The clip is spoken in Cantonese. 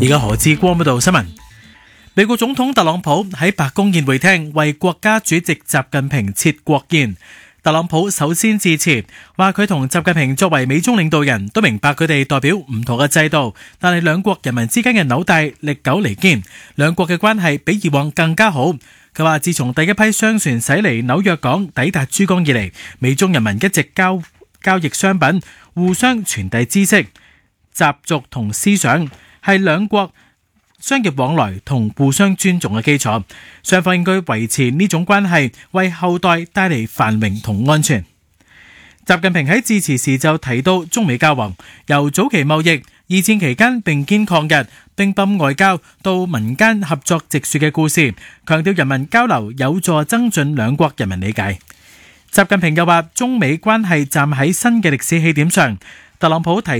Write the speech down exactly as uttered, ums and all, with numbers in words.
而家何志光報道新聞。美國總統特朗普喺白宮宴會廳為國家主席習近平設國宴。特朗普首先致辭，話佢同習近平作為美中領導人都明白佢哋代表唔同嘅制度，但係兩國人民之間嘅紐帶歷久彌堅，兩國嘅關係比以往更加好。佢話自從第一批商船駛離紐約港抵達珠江以嚟，美中人民一直交交易商品，互相傳遞知識、習俗同思想，係兩國商業往來同互相尊重嘅基礎，雙方應該維持呢種關係，為後代帶嚟繁榮同安全。習近平喺致辭時就提到中美交往由早期貿易、二戰期間並肩抗日、乒乓外交到民間合作植樹嘅故事，強調人民交流有助增進兩國人民理解。習近平又話中美關係站喺新嘅歷史起點上，特朗普提